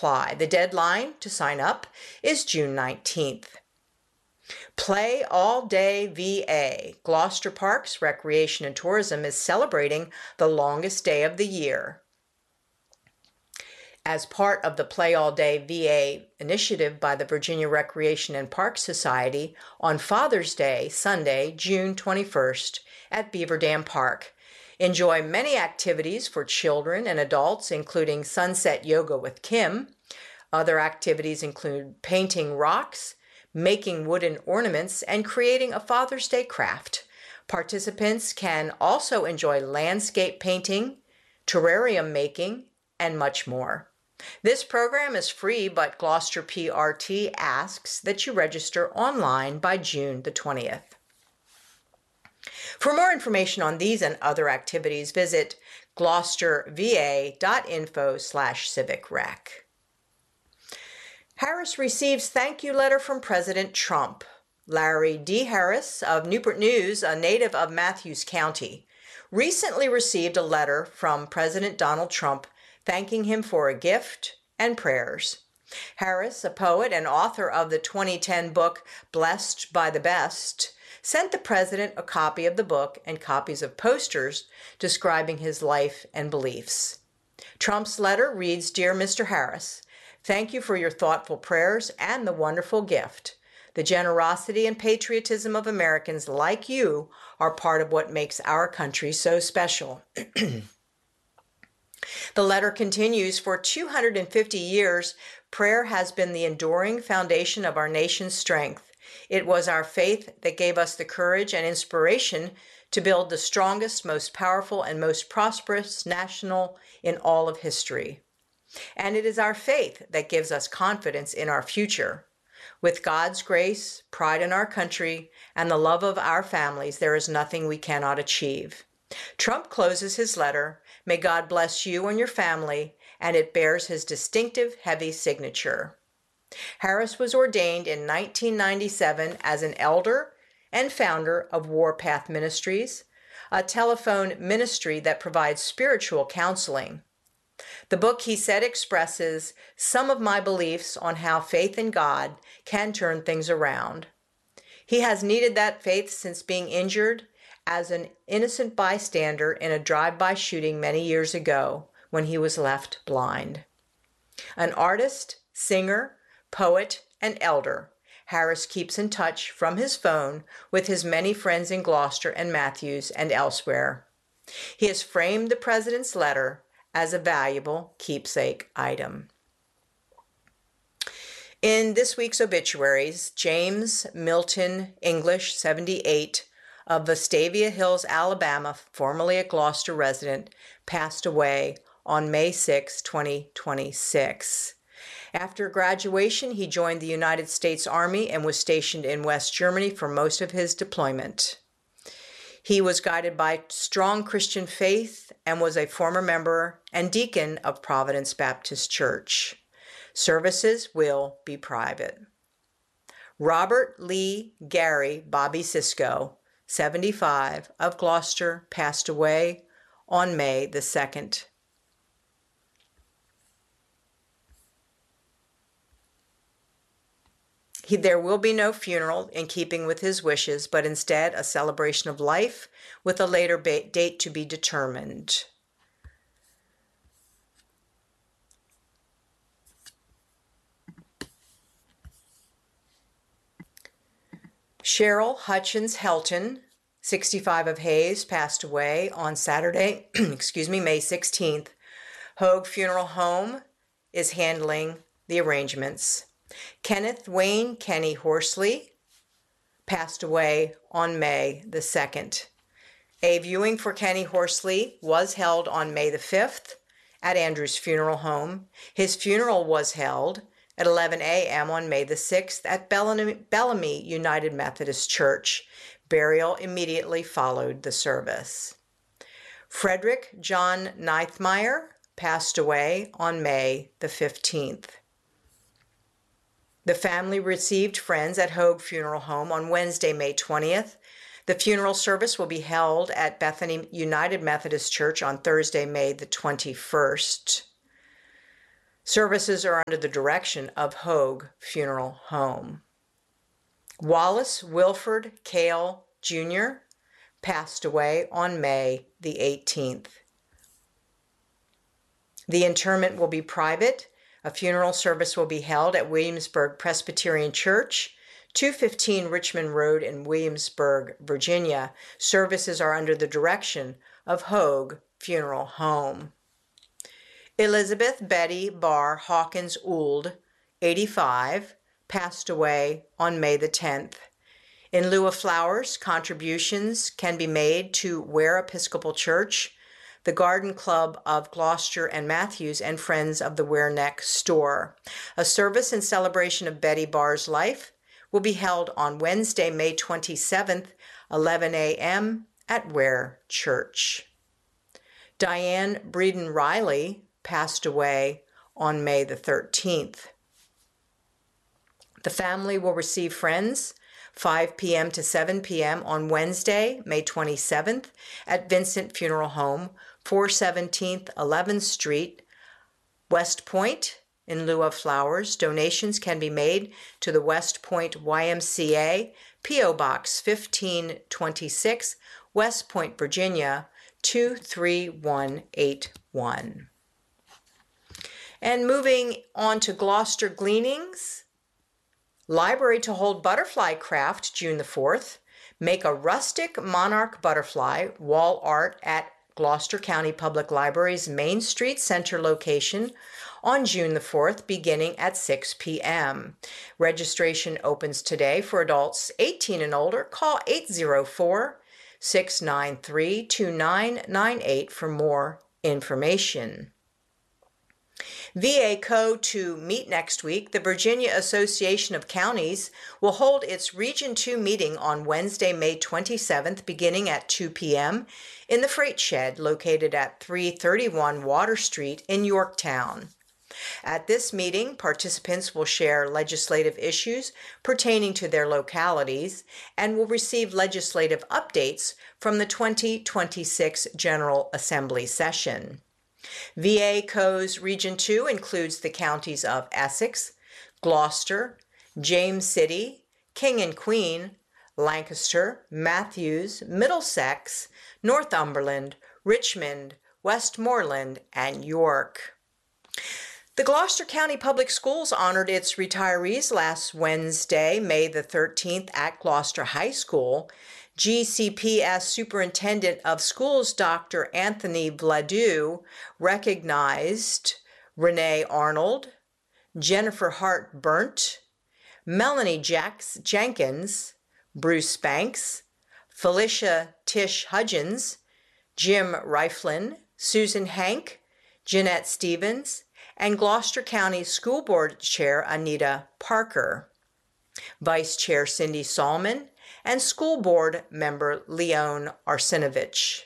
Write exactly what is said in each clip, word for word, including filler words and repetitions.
apply. The deadline to sign up is June nineteenth. Play All Day V A. Gloucester Parks Recreation and Tourism is celebrating the longest day of the year. As part of the Play All Day V A initiative by the Virginia Recreation and Park Society, on Father's Day, Sunday, June twenty-first, at Beaver Dam Park, enjoy many activities for children and adults, including Sunset Yoga with Kim. Other activities include painting rocks, making wooden ornaments, and creating a Father's Day craft. Participants can also enjoy landscape painting, terrarium making, and much more. This program is free, but Gloucester P R T asks that you register online by June the twentieth. For more information on these and other activities, visit gloucesterva.info slash civicrec. Harris receives thank you letter from President Trump. Larry D. Harris of Newport News, a native of Matthews County, recently received a letter from President Donald Trump thanking him for a gift and prayers. Harris, a poet and author of the twenty ten book Blessed by the Best, sent the president a copy of the book and copies of posters describing his life and beliefs. Trump's letter reads, "Dear Mister Harris, thank you for your thoughtful prayers and the wonderful gift. The generosity and patriotism of Americans like you are part of what makes our country so special." The letter continues, "For two hundred fifty years, prayer has been the enduring foundation of our nation's strength. It was our faith that gave us the courage and inspiration to build the strongest, most powerful, and most prosperous national in all of history. And it is our faith that gives us confidence in our future. With God's grace, pride in our country, and the love of our families, there is nothing we cannot achieve." Trump closes his letter, "May God bless you and your family," and it bears his distinctive heavy signature. Harris was ordained in nineteen ninety-seven as an elder and founder of Warpath Ministries, a telephone ministry that provides spiritual counseling. The book, he said, expresses some of my beliefs on how faith in God can turn things around. He has needed that faith since being injured as an innocent bystander in a drive-by shooting many years ago when he was left blind. An artist, singer, poet, and elder, Harris keeps in touch from his phone with his many friends in Gloucester and Matthews and elsewhere. He has framed the president's letter as a valuable keepsake item. In this week's obituaries, James Milton English, seventy-eight, of Vestavia Hills, Alabama, formerly a Gloucester resident, passed away on May sixth, twenty twenty-six. After graduation, he joined the United States Army and was stationed in West Germany for most of his deployment. He was guided by strong Christian faith and was a former member and deacon of Providence Baptist Church. Services will be private. Robert Lee Gary Bobby Sisko, seventy-five, of Gloucester, passed away on May the second. He, there will be no funeral in keeping with his wishes, but instead a celebration of life with a later ba- date to be determined. Cheryl Hutchins Helton, sixty-five, of Hayes, passed away on Saturday, excuse me, May sixteenth. Hoag Funeral Home is handling the arrangements. Kenneth Wayne Kenny Horsley passed away on May the second. A viewing for Kenny Horsley was held on May the fifth at Andrews Funeral Home. His funeral was held at eleven a.m. on May the sixth at Bellamy, Bellamy United Methodist Church. Burial immediately followed the service. Frederick John Neithmeyer passed away on May the fifteenth. The family received friends at Hoag Funeral Home on Wednesday, May twentieth. The funeral service will be held at Bethany United Methodist Church on Thursday, May the twenty-first. Services are under the direction of Hoag Funeral Home. Wallace Wilford Cale Junior passed away on May the eighteenth. The interment will be private. A funeral service will be held at Williamsburg Presbyterian Church, two fifteen Richmond Road in Williamsburg, Virginia. Services are under the direction of Hoag Funeral Home. Elizabeth Betty Barr Hawkins Ould, eighty-five, passed away on May the tenth. In lieu of flowers, contributions can be made to Ware Episcopal Church, the Garden Club of Gloucester and Matthews, and Friends of the Ware Neck Store. A service in celebration of Betty Barr's life will be held on Wednesday, May twenty-seventh, eleven a m at Ware Church. Diane Breeden Riley passed away on May the thirteenth. The family will receive friends five p m to seven p m on Wednesday, May twenty-seventh at Vincent Funeral Home, four seventeenth eleventh Street, West Point. In lieu of flowers, donations can be made to the West Point Y M C A, P O Box fifteen twenty-six, West Point, Virginia, two three one eight one. And moving on to Gloucester Gleanings, library to hold butterfly craft June the fourth. Make a rustic monarch butterfly wall art at Gloucester County Public Library's Main Street Center location on June the fourth, beginning at six p m Registration opens today for adults eighteen and older. Call eight zero four, six nine three, two nine nine eight for more information. V A C O to meet next week. The Virginia Association of Counties will hold its Region two meeting on Wednesday, May twenty-seventh, beginning at two p m in the Freight Shed located at three thirty-one Water Street in Yorktown. At this meeting, participants will share legislative issues pertaining to their localities and will receive legislative updates from the twenty twenty-six General Assembly session. V A C O's Region two includes the counties of Essex, Gloucester, James City, King and Queen, Lancaster, Matthews, Middlesex, Northumberland, Richmond, Westmoreland, and York. The Gloucester County Public Schools honored its retirees last Wednesday, May the thirteenth, at Gloucester High School. G C P S Superintendent of Schools Doctor Anthony Vladeau recognized Renee Arnold, Jennifer Hart Burnt, Melanie Jacks Jenkins, Bruce Banks, Felicia Tish Hudgens, Jim Riflin, Susan Hank, Jeanette Stevens, and Gloucester County School Board Chair Anita Parker, Vice Chair Cindy Salmon, and School Board Member Leon Arsenovich.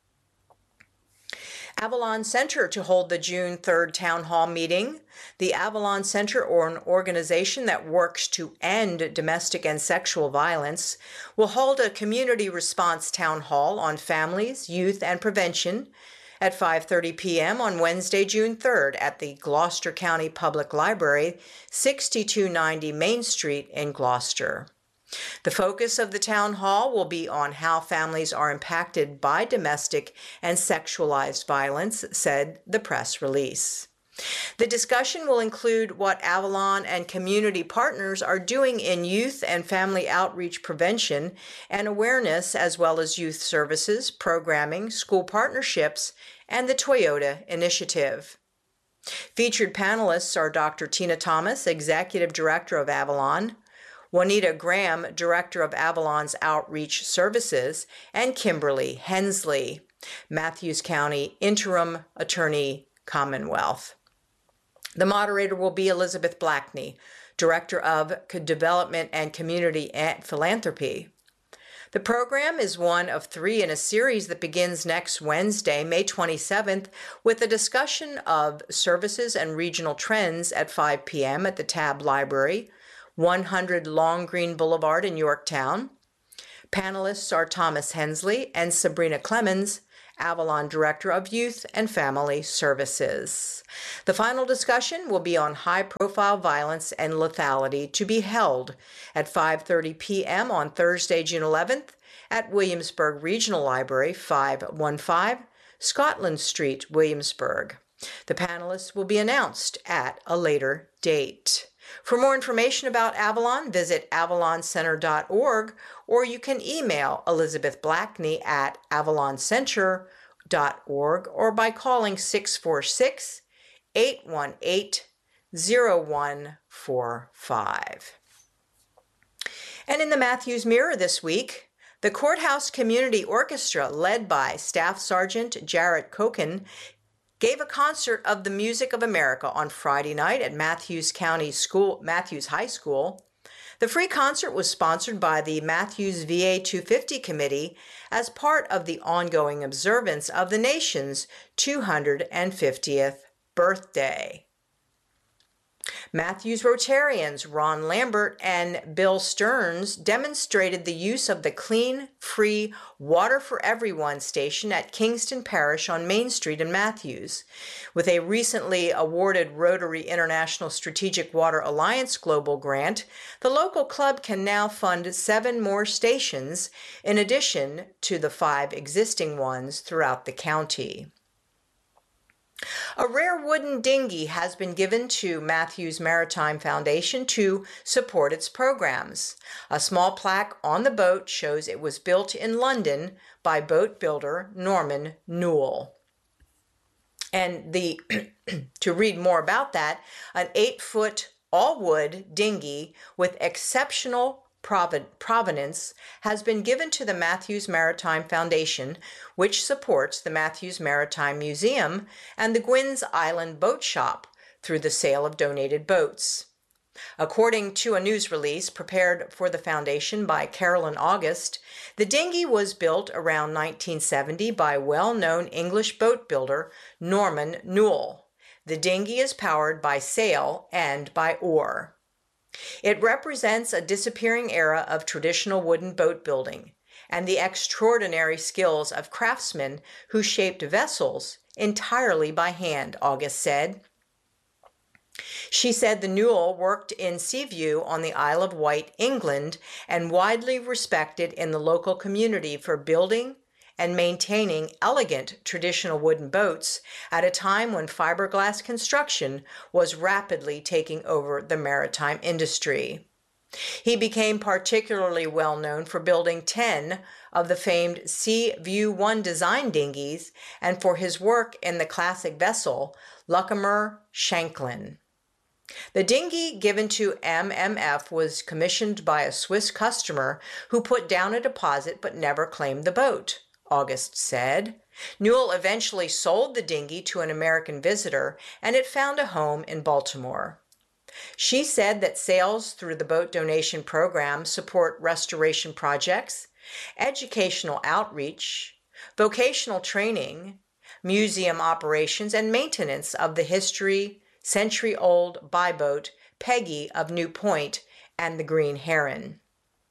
Avalon Center to hold the June third Town Hall meeting. The Avalon Center, or an organization that works to end domestic and sexual violence, will hold a community response town hall on families, youth, and prevention at five thirty p m on Wednesday, June third at the Gloucester County Public Library, sixty-two ninety Main Street in Gloucester. The focus of the town hall will be on how families are impacted by domestic and sexualized violence, said the press release. The discussion will include what Avalon and community partners are doing in youth and family outreach prevention and awareness, as well as youth services, programming, school partnerships, and the Toyota Initiative. Featured panelists are Doctor Tina Thomas, Executive Director of Avalon, Juanita Graham, Director of Avalon's Outreach Services, and Kimberly Hensley, Matthews County Interim Attorney Commonwealth. The moderator will be Elizabeth Blackney, Director of Development and Community Philanthropy. The program is one of three in a series that begins next Wednesday, May twenty-seventh, with a discussion of services and regional trends at five p m at the Tabb Library, one hundred Long Green Boulevard in Yorktown. Panelists are Thomas Hensley and Sabrina Clemens, Avalon Director of Youth and Family Services. The final discussion will be on high-profile violence and lethality, to be held at five thirty p m on Thursday, June eleventh at Williamsburg Regional Library, five fifteen Scotland Street, Williamsburg. The panelists will be announced at a later date. For more information about Avalon, visit avalon center dot org, or you can email Elizabeth Blackney at avalon center dot org or by calling six four six, eight one eight, zero one four five. And in the Matthews Mirror this week, the Courthouse Community Orchestra, led by Staff Sergeant Jarrett Koken, gave a concert of the Music of America on Friday night at Matthews County School, Matthews High School. The free concert was sponsored by the Matthews V A two fifty Committee as part of the ongoing observance of the nation's two hundred fiftieth birthday. Matthews Rotarians Ron Lambert and Bill Stearns demonstrated the use of the Clean, Free, Water for Everyone station at Kingston Parish on Main Street in Matthews. With a recently awarded Rotary International Strategic Water Alliance Global Grant, the local club can now fund seven more stations in addition to the five existing ones throughout the county. A rare wooden dinghy has been given to Matthews Maritime Foundation to support its programs. A small plaque on the boat shows it was built in London by boat builder Norman Newell. And the to read more about that, an eight-foot all-wood dinghy with exceptional provenance has been given to the Matthews Maritime Foundation, which supports the Matthews Maritime Museum and the Gwynn's Island Boat Shop through the sale of donated boats. According to a news release prepared for the foundation by Carolyn August, the dinghy was built around nineteen seventy by well-known English boat builder Norman Newell. The dinghy is powered by sail and by oar. It represents a disappearing era of traditional wooden boat building and the extraordinary skills of craftsmen who shaped vessels entirely by hand, August said. She said the Newell worked in Seaview on the Isle of Wight, England, and widely respected in the local community for building and maintaining elegant traditional wooden boats at a time when fiberglass construction was rapidly taking over the maritime industry. He became particularly well known for building ten of the famed Seaview one design dinghies and for his work in the classic vessel Luckimer Shanklin. The dinghy given to M M F was commissioned by a Swiss customer who put down a deposit but never claimed the boat, August said. Newell eventually sold the dinghy to an American visitor, and it found a home in Baltimore. She said that sales through the boat donation program support restoration projects, educational outreach, vocational training, museum operations, and maintenance of the history century-old buyboat Peggy of New Point and the Green Heron.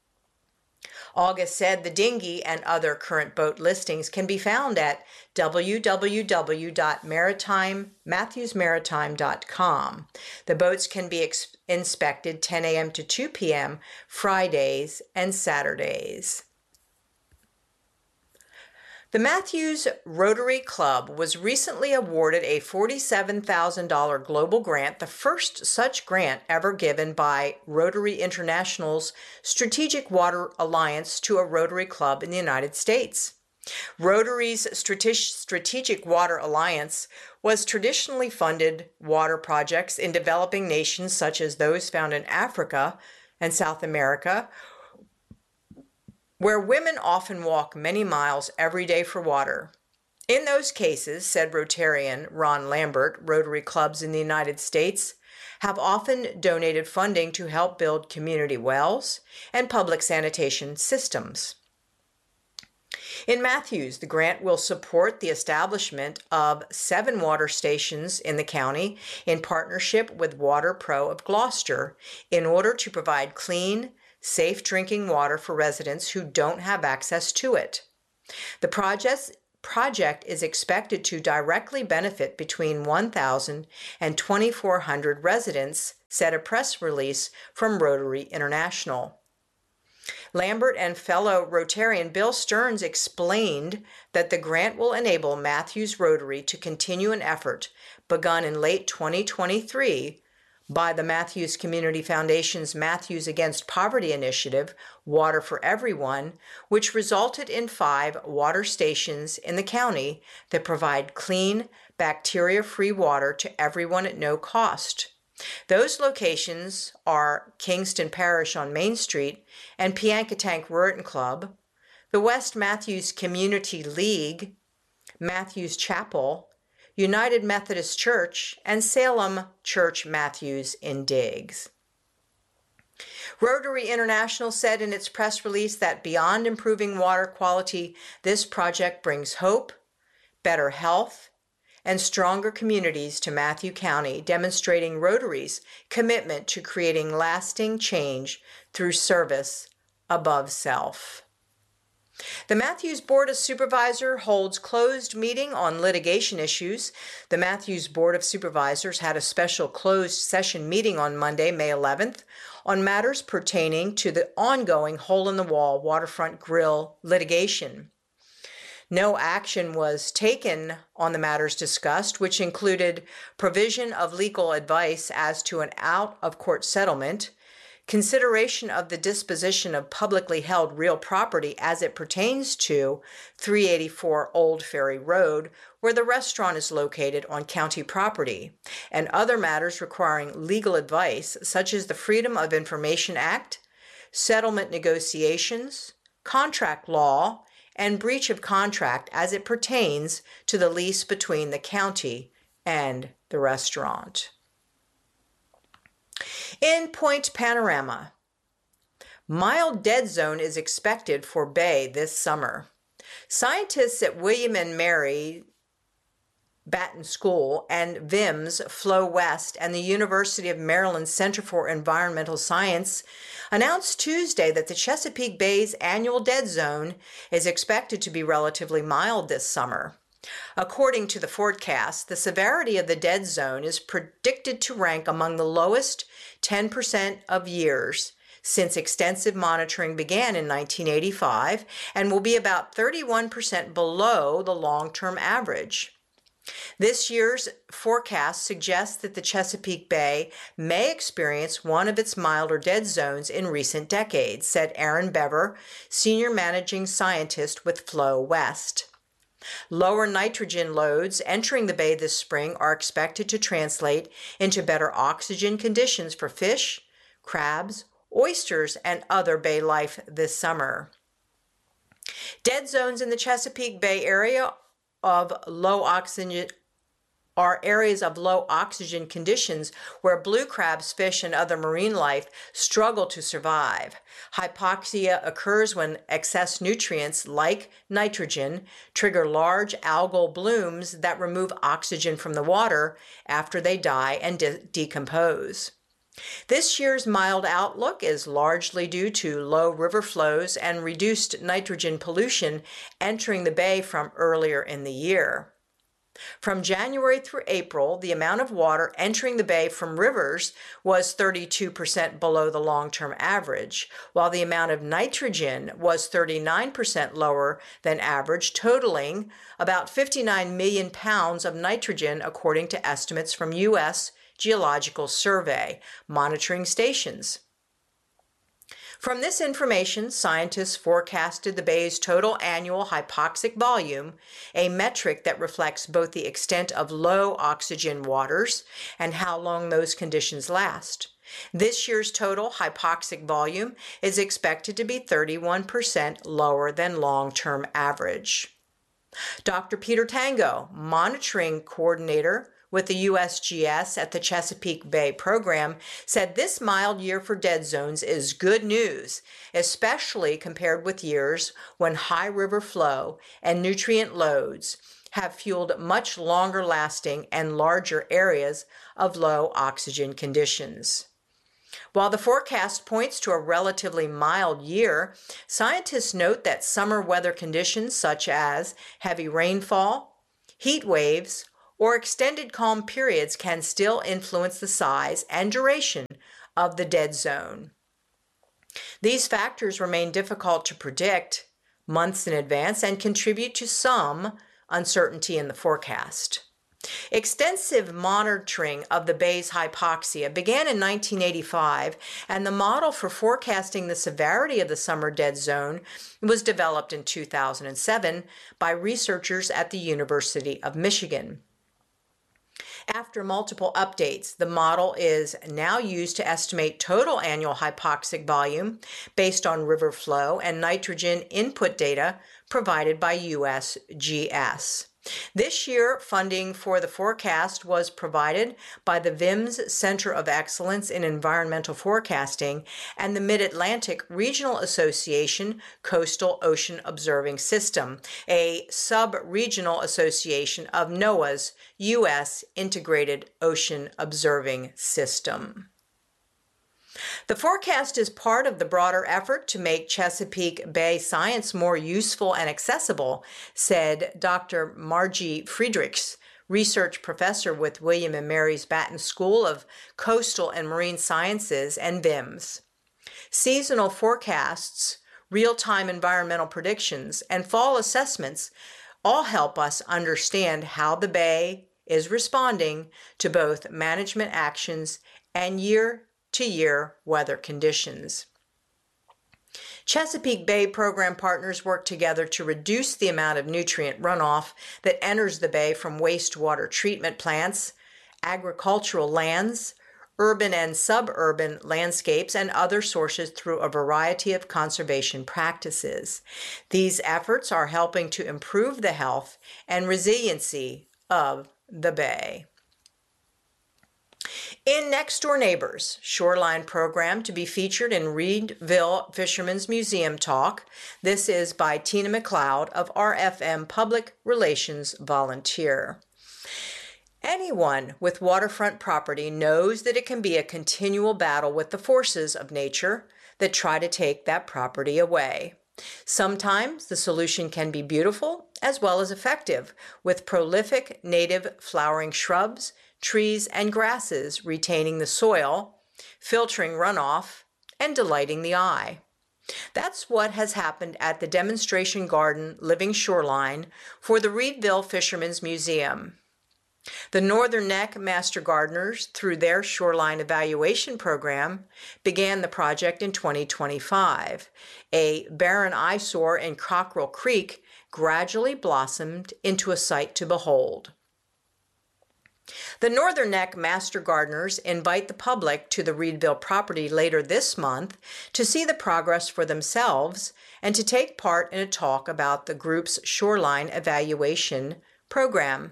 August said the dinghy and other current boat listings can be found at w w w dot matthews maritime dot com. The boats can be ex- inspected ten a m to two p m Fridays and Saturdays. The Matthews Rotary Club was recently awarded a forty-seven thousand dollars global grant, the first such grant ever given by Rotary International's Strategic Water Alliance to a Rotary Club in the United States. Rotary's Strategic Water Alliance was traditionally funded water projects in developing nations such as those found in Africa and South America, where women often walk many miles every day for water. In those cases, said Rotarian Ron Lambert, Rotary clubs in the United States have often donated funding to help build community wells and public sanitation systems. In Matthews, the grant will support the establishment of seven water stations in the county in partnership with Water Pro of Gloucester in order to provide clean, safe drinking water for residents who don't have access to it. The projects project is expected to directly benefit between one thousand and twenty-four hundred residents, said a press release from Rotary International. Lambert and fellow Rotarian Bill Stearns explained that the grant will enable Matthews Rotary to continue an effort begun in late twenty twenty-three by the Matthews Community Foundation's Matthews Against Poverty initiative, Water for Everyone, which resulted in five water stations in the county that provide clean, bacteria-free water to everyone at no cost. Those locations are Kingston Parish on Main Street and Piankatank Ruritan Club, the West Matthews Community League, Matthews Chapel, United Methodist Church, and Salem Church Matthews in Diggs. Rotary International said in its press release that beyond improving water quality, this project brings hope, better health, and stronger communities to Matthew County, demonstrating Rotary's commitment to creating lasting change through service above self. The Matthews Board of Supervisors holds closed meeting on litigation issues. The Matthews Board of Supervisors had a special closed session meeting on Monday, May eleventh, on matters pertaining to the ongoing hole-in-the-wall waterfront grill litigation. No action was taken on the matters discussed, which included provision of legal advice as to an out-of-court settlement, consideration of the disposition of publicly held real property as it pertains to three eighty-four Old Ferry Road, where the restaurant is located on county property, and other matters requiring legal advice, such as the Freedom of Information Act, settlement negotiations, contract law, and breach of contract as it pertains to the lease between the county and the restaurant. In Point Panorama, mild dead zone is expected for Bay this summer. Scientists at William and Mary Batten School and V I M S Flow West and the University of Maryland Center for Environmental Science announced Tuesday that the Chesapeake Bay's annual dead zone is expected to be relatively mild this summer. According to the forecast, the severity of the dead zone is predicted to rank among the lowest ten percent of years since extensive monitoring began in nineteen eighty-five and will be about thirty-one percent below the long-term average. This year's forecast suggests that the Chesapeake Bay may experience one of its milder dead zones in recent decades, said Aaron Bever, Senior Managing Scientist with Flow West. Lower nitrogen loads entering the bay this spring are expected to translate into better oxygen conditions for fish, crabs, oysters, and other bay life this summer. Dead zones in the Chesapeake Bay area of low oxygen are areas of low oxygen conditions where blue crabs, fish, and other marine life struggle to survive. Hypoxia occurs when excess nutrients like nitrogen trigger large algal blooms that remove oxygen from the water after they die and de- decompose. This year's mild outlook is largely due to low river flows and reduced nitrogen pollution entering the bay from earlier in the year. From January through April, the amount of water entering the bay from rivers was thirty-two percent below the long-term average, while the amount of nitrogen was thirty-nine percent lower than average, totaling about fifty-nine million pounds of nitrogen according to estimates from U S Geological Survey monitoring stations. From this information, scientists forecasted the bay's total annual hypoxic volume, a metric that reflects both the extent of low oxygen waters and how long those conditions last. This year's total hypoxic volume is expected to be thirty-one percent lower than long-term average. Doctor Peter Tango, monitoring coordinator with the U S G S at the Chesapeake Bay program, said this mild year for dead zones is good news, especially compared with years when high river flow and nutrient loads have fueled much longer lasting and larger areas of low oxygen conditions. While the forecast points to a relatively mild year, scientists note that summer weather conditions such as heavy rainfall, heat waves, or extended calm periods can still influence the size and duration of the dead zone. These factors remain difficult to predict months in advance and contribute to some uncertainty in the forecast. Extensive monitoring of the Bay's hypoxia began in nineteen eighty-five, and the model for forecasting the severity of the summer dead zone was developed in two thousand seven by researchers at the University of Michigan. After multiple updates, the model is now used to estimate total annual hypoxic volume based on river flow and nitrogen input data provided by U S G S. This year, funding for the forecast was provided by the V I M S Center of Excellence in Environmental Forecasting and the Mid-Atlantic Regional Association Coastal Ocean Observing System, a sub-regional association of NOAA's U S Integrated Ocean Observing System. The forecast is part of the broader effort to make Chesapeake Bay science more useful and accessible, said Doctor Margie Friedrichs, research professor with William and Mary's Batten School of Coastal and Marine Sciences and V I M S. Seasonal forecasts, real-time environmental predictions, and fall assessments all help us understand how the Bay is responding to both management actions and year to year weather conditions. Chesapeake Bay program partners work together to reduce the amount of nutrient runoff that enters the bay from wastewater treatment plants, agricultural lands, urban and suburban landscapes, and other sources through a variety of conservation practices. These efforts are helping to improve the health and resiliency of the bay. In Next Door Neighbors, shoreline program to be featured in Reedville Fishermen's Museum Talk. This is by Tina McLeod of R F M Public Relations Volunteer. Anyone with waterfront property knows that it can be a continual battle with the forces of nature that try to take that property away. Sometimes the solution can be beautiful as well as effective, with prolific native flowering shrubs, trees, and grasses retaining the soil, filtering runoff, and delighting the eye. That's what has happened at the demonstration garden Living Shoreline for the Reedville Fishermen's Museum. The Northern Neck Master Gardeners, through their shoreline evaluation program, began the project in twenty twenty-five. A barren eyesore in Cockrell Creek gradually blossomed into a sight to behold. The Northern Neck Master Gardeners invite the public to the Reedville property later this month to see the progress for themselves and to take part in a talk about the group's shoreline evaluation program.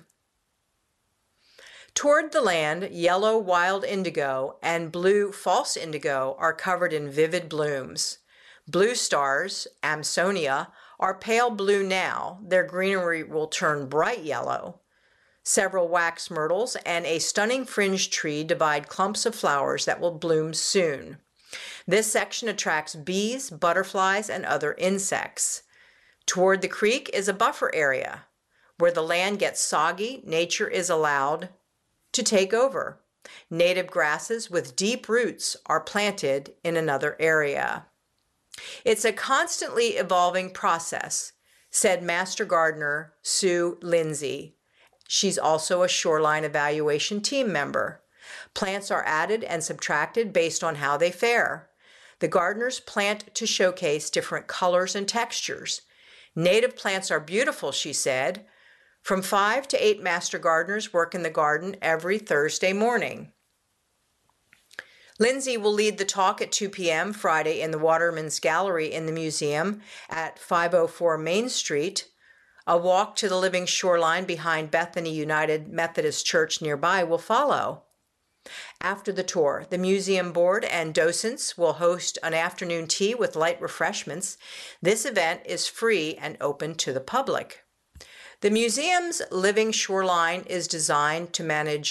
Toward the land, yellow wild indigo and blue false indigo are covered in vivid blooms. Blue stars, Amsonia, are pale blue now. Their greenery will turn bright yellow. Several wax myrtles and a stunning fringe tree divide clumps of flowers that will bloom soon. This section attracts bees, butterflies, and other insects. Toward the creek is a buffer area. Where the land gets soggy, nature is allowed to take over. Native grasses with deep roots are planted in another area. It's a constantly evolving process, said Master Gardener Sue Lindsay. She's also a shoreline evaluation team member. Plants are added and subtracted based on how they fare. The gardeners plant to showcase different colors and textures. Native plants are beautiful, she said. From five to eight master gardeners work in the garden every Thursday morning. Lindsay will lead the talk at two p.m. Friday in the Waterman's Gallery in the museum at five oh four Main Street. A walk to the Living Shoreline behind Bethany United Methodist Church nearby will follow. After the tour, the museum board and docents will host an afternoon tea with light refreshments. This event is free and open to the public. The museum's Living Shoreline is designed to manage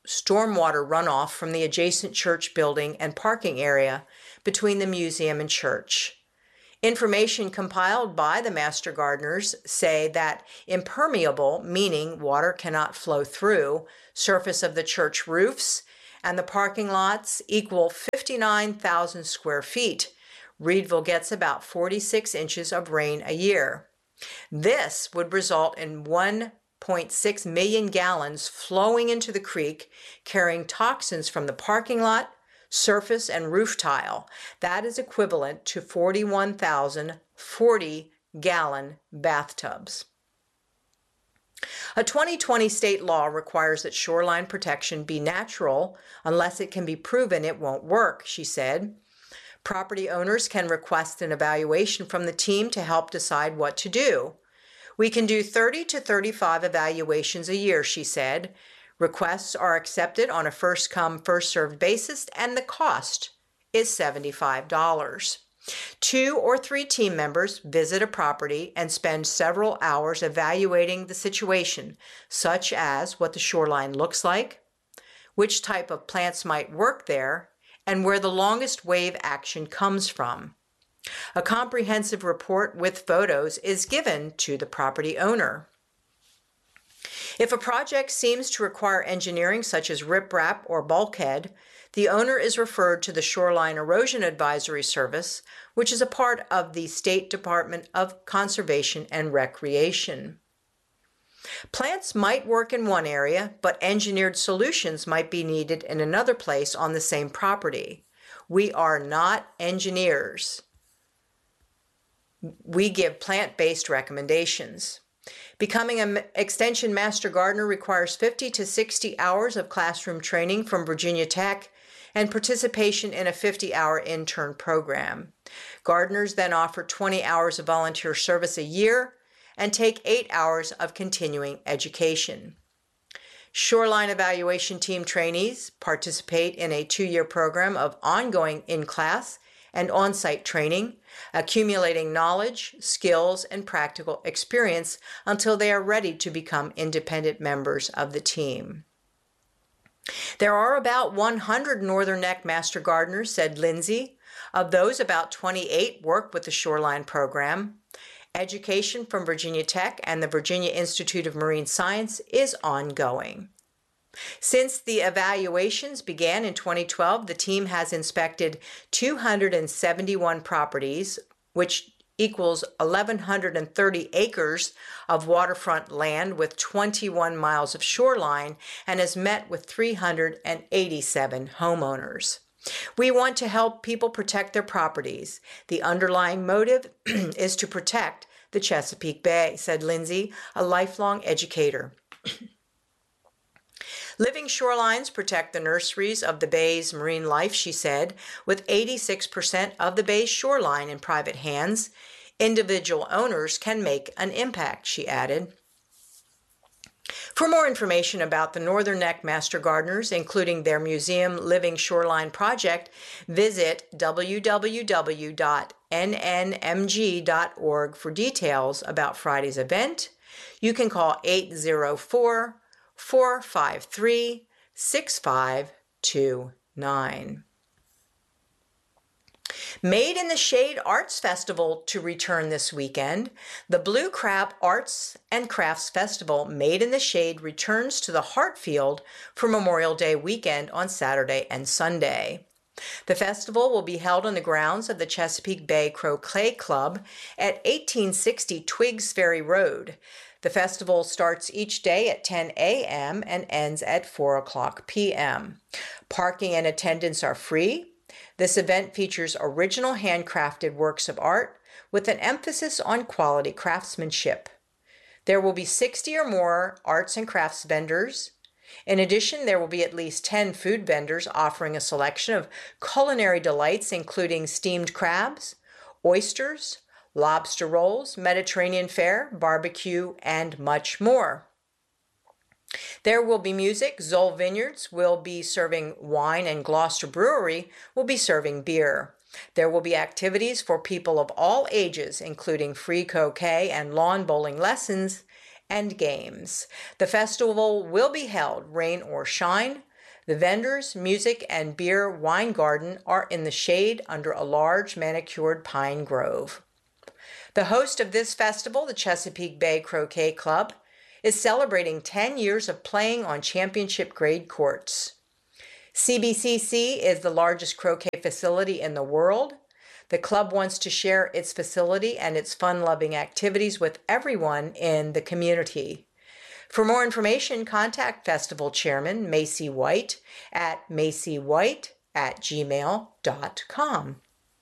stormwater runoff from the adjacent church building and parking area between the museum and church. Information compiled by the master gardeners say that impermeable, meaning water cannot flow through, surface of the church roofs and the parking lots equal fifty-nine thousand square feet. Reedville gets about forty-six inches of rain a year. This would result in one point six million gallons flowing into the creek, carrying toxins from the parking lot, surface, and roof tile. That is equivalent to forty-one thousand forty gallon bathtubs. A twenty twenty state law requires that shoreline protection be natural unless it can be proven it won't work, she said. Property owners can request an evaluation from the team to help decide what to do. We can do thirty to thirty-five evaluations a year, she said. Requests are accepted on a first-come, first-served basis, and the cost is seventy-five dollars. Two or three team members visit a property and spend several hours evaluating the situation, such as what the shoreline looks like, which type of plants might work there, and where the longest wave action comes from. A comprehensive report with photos is given to the property owner. If a project seems to require engineering such as riprap or bulkhead, the owner is referred to the Shoreline Erosion Advisory Service, which is a part of the State Department of Conservation and Recreation. Plants might work in one area, but engineered solutions might be needed in another place on the same property. We are not engineers. We give plant-based recommendations. Becoming an Extension Master Gardener requires fifty to sixty hours of classroom training from Virginia Tech and participation in a fifty hour intern program. Gardeners then offer twenty hours of volunteer service a year and take eight hours of continuing education. Shoreline Evaluation Team trainees participate in a two-year program of ongoing in-class and on-site training, accumulating knowledge, skills, and practical experience until they are ready to become independent members of the team. There are about one hundred Northern Neck Master Gardeners, said Lindsay. Of those, about twenty-eight work with the Shoreline program. Education from Virginia Tech and the Virginia Institute of Marine Science is ongoing. Since the evaluations began in twenty twelve, the team has inspected two hundred seventy-one properties, which equals one thousand one hundred thirty acres of waterfront land with twenty-one miles of shoreline, and has met with three hundred eighty-seven homeowners. We want to help people protect their properties. The underlying motive is to protect the Chesapeake Bay, said Lindsay, a lifelong educator. Living shorelines protect the nurseries of the bay's marine life, she said. With eighty-six percent of the bay's shoreline in private hands, individual owners can make an impact, she added. For more information about the Northern Neck Master Gardeners, including their Museum Living Shoreline project, visit w w w dot n n m g dot org for details about Friday's event. You can call eight zero four, four five three, six five two nine. Made in the Shade Arts Festival to return this weekend. The Blue Crab Arts and Crafts Festival Made in the Shade returns to the Hartfield for Memorial Day weekend on Saturday and Sunday. The festival will be held on the grounds of the Chesapeake Bay Croquet Club at eighteen sixty Twiggs Ferry Road. The festival starts each day at ten a m and ends at four o'clock p m Parking and attendance are free. This event features original handcrafted works of art with an emphasis on quality craftsmanship. There will be sixty or more arts and crafts vendors. In addition, there will be at least ten food vendors offering a selection of culinary delights, including steamed crabs, oysters, lobster rolls, Mediterranean fare, barbecue, and much more. There will be music. Zoll Vineyards will be serving wine, and Gloucester Brewery will be serving beer. There will be activities for people of all ages, including free croquet and lawn bowling lessons and games. The festival will be held, rain or shine. The vendors, music, and beer wine garden are in the shade under a large manicured pine grove. The host of this festival, the Chesapeake Bay Croquet Club, is celebrating ten years of playing on championship grade courts. C B C C is the largest croquet facility in the world. The club wants to share its facility and its fun-loving activities with everyone in the community. For more information, contact Festival Chairman Macy White at macywhite at gmail dot com.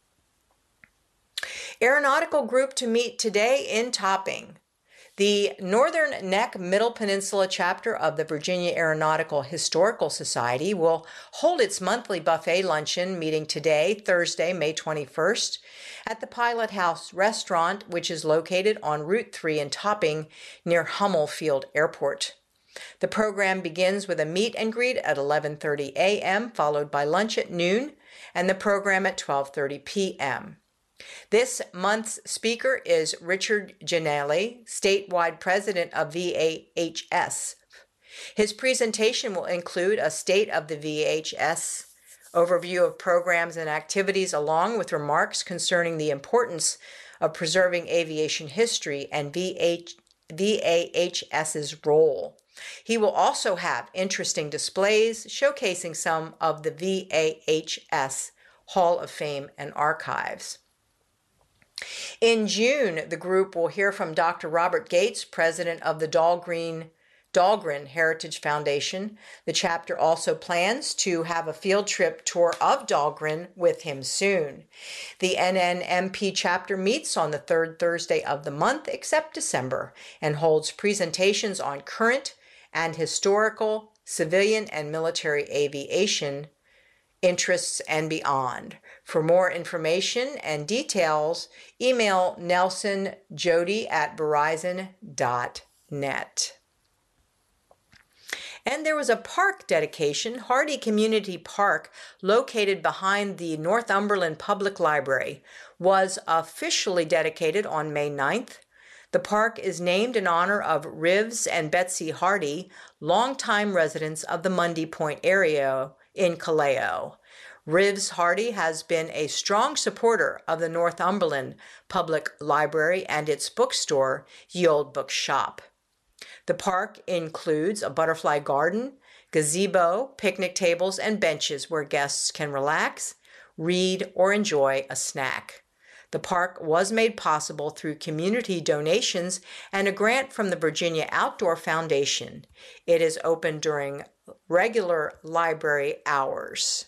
Aeronautical Group to meet today in Topping. The Northern Neck Middle Peninsula chapter of the Virginia Aeronautical Historical Society will hold its monthly buffet luncheon meeting today, Thursday, May twenty-first, at the Pilot House Restaurant, which is located on Route three in Topping near Hummel Field Airport. The program begins with a meet and greet at eleven thirty a m, followed by lunch at noon, and the program at twelve thirty p m This month's speaker is Richard Gianelli, statewide president of V A H S. His presentation will include a state of the V A H S, overview of programs and activities, along with remarks concerning the importance of preserving aviation history and V A H S's role. He will also have interesting displays showcasing some of the V A H S Hall of Fame and archives. In June, the group will hear from Doctor Robert Gates, president of the Dahlgren, Dahlgren Heritage Foundation. The chapter also plans to have a field trip tour of Dahlgren with him soon. The N N M P chapter meets on the third Thursday of the month, except December, and holds presentations on current and historical, civilian and military aviation interests and beyond. For more information and details, email Nelson Jody at verizon dot net. And there was a park dedication. Hardy Community Park, located behind the Northumberland Public Library, was officially dedicated on May ninth. The park is named in honor of Rivs and Betsy Hardy, longtime residents of the Mundy Point area in Callao. Rivs Hardy has been a strong supporter of the Northumberland Public Library and its bookstore, Ye Olde Book Shop. The park includes a butterfly garden, gazebo, picnic tables, and benches where guests can relax, read, or enjoy a snack. The park was made possible through community donations and a grant from the Virginia Outdoor Foundation. It is open during regular library hours.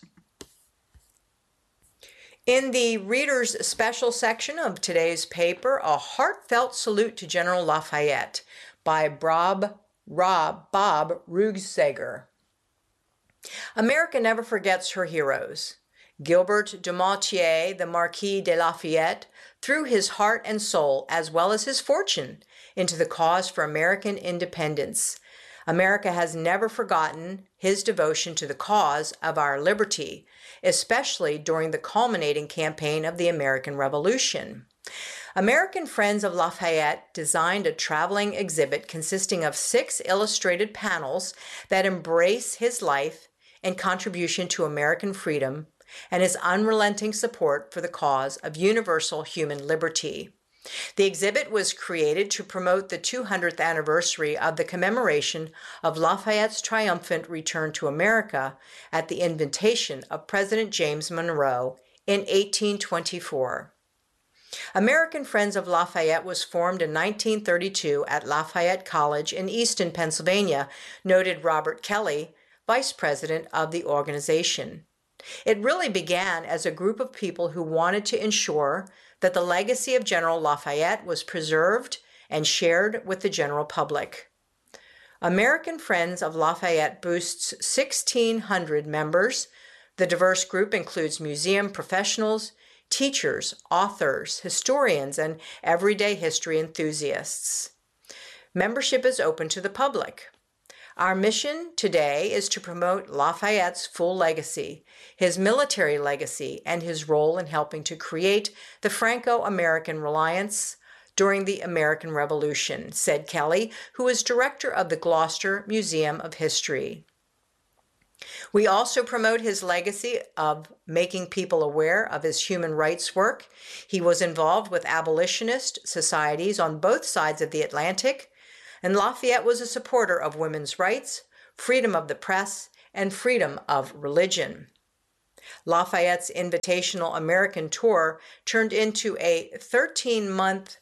In the Reader's Special section of today's paper, a heartfelt salute to General Lafayette by Bob, Rob, Bob Rugsager. America never forgets her heroes. Gilbert de Maultier, the Marquis de Lafayette, threw his heart and soul, as well as his fortune, into the cause for American independence. America has never forgotten his devotion to the cause of our liberty, especially during the culminating campaign of the American Revolution. American Friends of Lafayette designed a traveling exhibit consisting of six illustrated panels that embrace his life and contribution to American freedom and his unrelenting support for the cause of universal human liberty. The exhibit was created to promote the two hundredth anniversary of the commemoration of Lafayette's triumphant return to America at the invitation of President James Monroe in eighteen twenty-four. American Friends of Lafayette was formed in nineteen thirty-two at Lafayette College in Easton, Pennsylvania, noted Robert Kelly, vice president of the organization. It really began as a group of people who wanted to ensure that the legacy of General Lafayette was preserved and shared with the general public. American Friends of Lafayette boasts sixteen hundred members. The diverse group includes museum professionals, teachers, authors, historians, and everyday history enthusiasts. Membership is open to the public. Our mission today is to promote Lafayette's full legacy, his military legacy, and his role in helping to create the Franco-American Alliance during the American Revolution, said Kelly, who is director of the Gloucester Museum of History. We also promote his legacy of making people aware of his human rights work. He was involved with abolitionist societies on both sides of the Atlantic, and Lafayette was a supporter of women's rights, freedom of the press, and freedom of religion. Lafayette's Invitational American Tour turned into a thirteen-month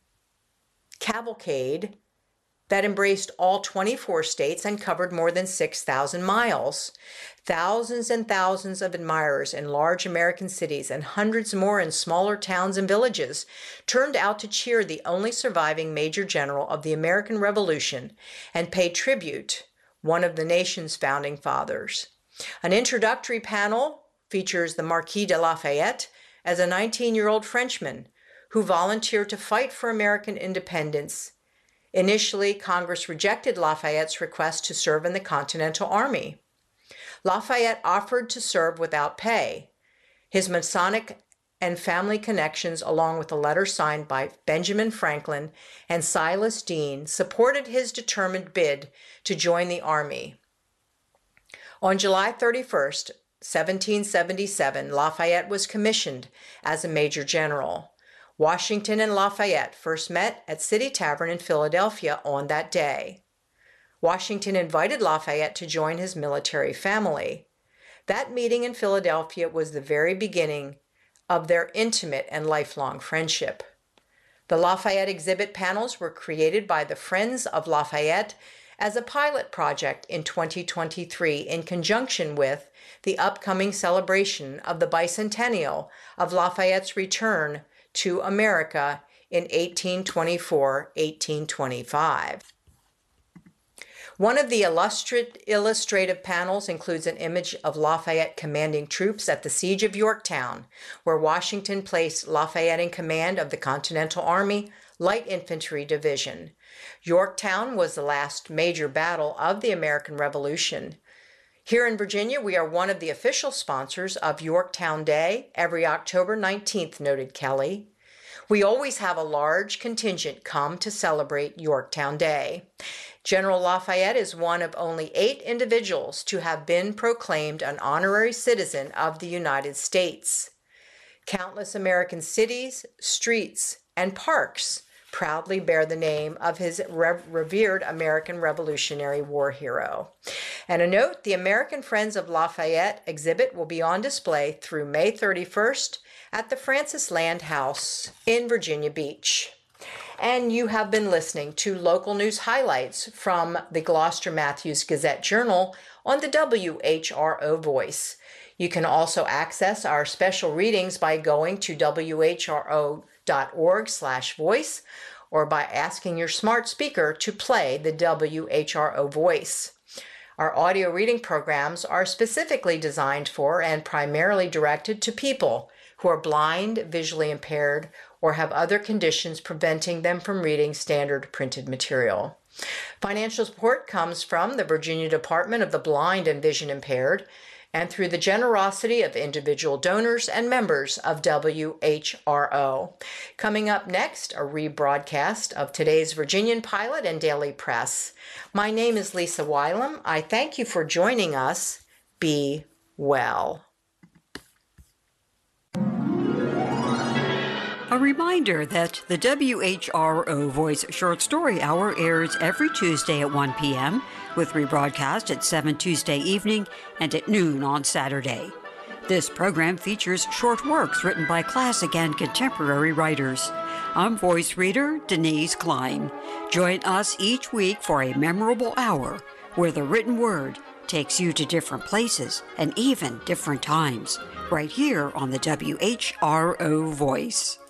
cavalcade that embraced all twenty-four states and covered more than six thousand miles. Thousands and thousands of admirers in large American cities and hundreds more in smaller towns and villages turned out to cheer the only surviving major general of the American Revolution and pay tribute, one of the nation's founding fathers. An introductory panel features the Marquis de Lafayette as a nineteen-year-old Frenchman who volunteered to fight for American independence. Initially, Congress rejected Lafayette's request to serve in the Continental Army. Lafayette offered to serve without pay. His Masonic and family connections, along with a letter signed by Benjamin Franklin and Silas Deane, supported his determined bid to join the Army. On July thirty-first, seventeen seventy-seven, Lafayette was commissioned as a Major General. Washington and Lafayette first met at City Tavern in Philadelphia on that day. Washington invited Lafayette to join his military family. That meeting in Philadelphia was the very beginning of their intimate and lifelong friendship. The Lafayette exhibit panels were created by the Friends of Lafayette as a pilot project in twenty twenty-three in conjunction with the upcoming celebration of the bicentennial of Lafayette's return to America in eighteen twenty-four to eighteen twenty-five. One of the illustrative panels includes an image of Lafayette commanding troops at the Siege of Yorktown, where Washington placed Lafayette in command of the Continental Army Light Infantry Division. Yorktown was the last major battle of the American Revolution. Here in Virginia, we are one of the official sponsors of Yorktown Day every October nineteenth, noted Kelly. We always have a large contingent come to celebrate Yorktown Day. General Lafayette is one of only eight individuals to have been proclaimed an honorary citizen of the United States. Countless American cities, streets, and parks proudly bear the name of his re- revered American Revolutionary War hero. And a note, the American Friends of Lafayette exhibit will be on display through May thirty-first at the Francis Land House in Virginia Beach. And you have been listening to local news highlights from the Gloucester Matthews Gazette Journal on the W H R O Voice. You can also access our special readings by going to W H R O dot org slash voice or by asking your smart speaker to play the W H R O Voice. Our audio reading programs are specifically designed for and primarily directed to people who are blind, visually impaired, or have other conditions preventing them from reading standard printed material. Financial support comes from the Virginia Department of the Blind and Vision Impaired and through the generosity of individual donors and members of W H R O. Coming up next, a rebroadcast of today's Virginian Pilot and Daily Press. My name is Lisa Wylam. I thank you for joining us. Be well. A reminder that the W H R O Voice Short Story Hour airs every Tuesday at one p.m., with rebroadcast at seven Tuesday evening and at noon on Saturday. This program features short works written by classic and contemporary writers. I'm voice reader Denise Klein. Join us each week for a memorable hour where the written word takes you to different places and even different times, right here on the W H R O Voice.